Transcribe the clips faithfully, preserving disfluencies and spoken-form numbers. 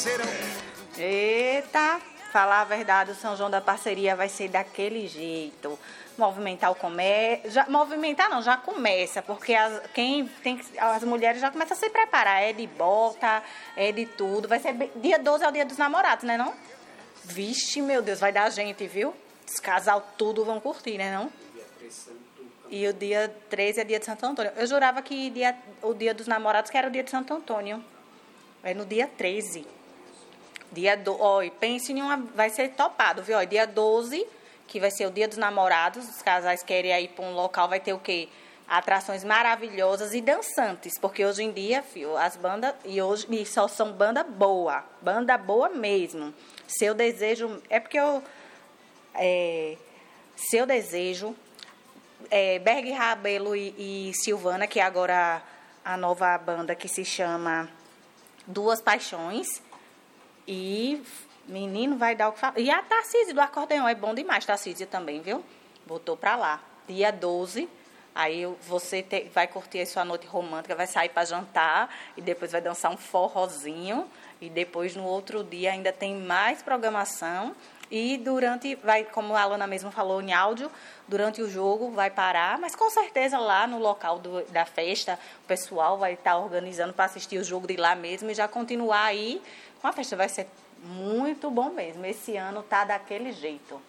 Eita, falar a verdade, o São João da Parceria vai ser daquele jeito. Movimentar o comércio. Já, movimentar não, já começa, porque as, quem tem que- as mulheres já começam a se preparar. É de bota, é de tudo. Vai ser bem- dia doze é o dia dos namorados, né não? Vixe, meu Deus, vai dar gente, viu? Os casal tudo vão curtir, né não? E o dia treze é dia de Santo Antônio. Eu jurava que dia, o dia dos namorados que era o dia de Santo Antônio. É no dia treze. Dia do, ó, pense em uma, vai ser topado, viu? Ó, dia doze, que vai ser o dia dos namorados, os casais querem ir para um local, vai ter o quê? Atrações maravilhosas e dançantes, porque hoje em dia, filho, as bandas, e hoje e só são banda boa, banda boa mesmo. Seu Desejo, é porque eu, é, Seu Desejo, é, Berg Rabelo e, e Silvana, que é agora a nova banda que se chama Duas Paixões. E menino vai dar o que falar. E a Tarcísio do acordeão, é bom demais, Tarcísio também, viu? Botou pra lá. Dia doze, aí você te, vai curtir a sua noite romântica, vai sair pra jantar e depois vai dançar um forrozinho. E depois, no outro dia, ainda tem mais programação. E durante, vai, como a Alana mesmo falou em áudio, durante o jogo vai parar, mas com certeza lá no local do, da festa, o pessoal vai estar organizando para assistir o jogo de lá mesmo e já continuar aí. A festa vai ser muito bom mesmo. Esse ano tá daquele jeito.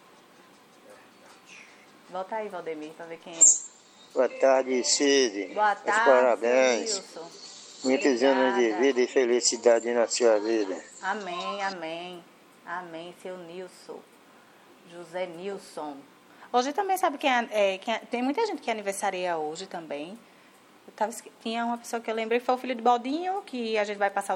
Volta aí, Valdemir, para ver quem é. Boa tarde, Cid. Boa tarde, Os parabéns. Wilson. Muitos Obrigada. anos de vida e felicidade na sua vida. Amém, amém. Amém, seu Nilson. José Nilson. Hoje também sabe quem é, é, quem é, tem muita gente que aniversaria hoje também. Eu tava, tinha uma pessoa que eu lembrei que foi o filho de Baldinho, que a gente vai passar